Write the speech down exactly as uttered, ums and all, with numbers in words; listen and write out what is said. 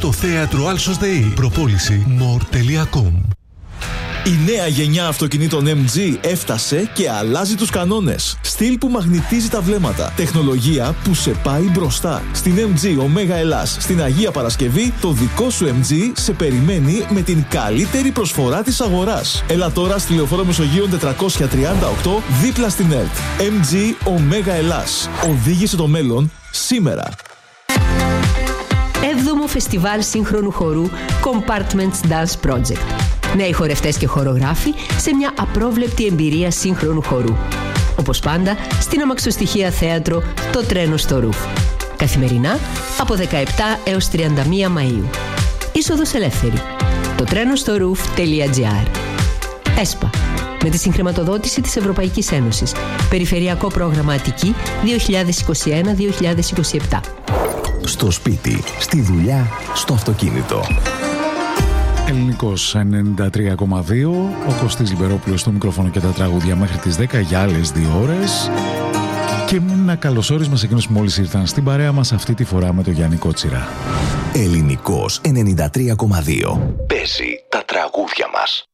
στο θέατρο Άλσος ΔΕΗ. Προπόληση more τελεία com. Η νέα γενιά αυτοκινήτων εμ τζι έφτασε και αλλάζει τους κανόνες. Στυλ που μαγνητίζει τα βλέμματα. Τεχνολογία που σε πάει μπροστά. Στην εμ τζι Omega Ελλάς, στην Αγία Παρασκευή, το δικό σου εμ τζι σε περιμένει με την καλύτερη προσφορά της αγοράς. Έλα τώρα στη Λεωφόρο Μεσογείων τετρακόσια τριάντα οκτώ, δίπλα στην ΕΡΤ. εμ τζι Omega Ελλάς. Οδήγησε το μέλλον σήμερα. Έβδομο Φεστιβάλ Σύγχρονου Χορού Compartments Dance Project. Νέοι χορευτές και χορογράφοι σε μια απρόβλεπτη εμπειρία σύγχρονου χορού. Όπως πάντα, στην αμαξοστοιχεία θέατρο Το Τρένο στο Ρουφ. Καθημερινά από δεκαεπτά έως τριάντα μία Μαΐου. Είσοδος ελεύθερη. το τρένο στο ρουφ τελεία τζι άρ. ΕΣΠΑ. Με τη συγχρηματοδότηση της Ευρωπαϊκής Ένωσης. Περιφερειακό πρόγραμμα Αττική δύο χιλιάδες είκοσι ένα με δύο χιλιάδες είκοσι επτά. Στο σπίτι, στη δουλειά, στο αυτοκίνητο. Ελληνικός ενενήντα τρία κόμμα δύο, ο Κωστής Λιμπερόπουλος στο μικρόφωνο και τα τραγούδια μέχρι τις δέκα για άλλες δύο ώρες. Και ένα καλωσόρισμα σε εκείνους που μόλις ήρθαν στην παρέα μας, αυτή τη φορά με τον Γιάννη Κότσιρα. Ελληνικός ενενήντα τρία κόμμα δύο. Παίζει τα τραγούδια μας.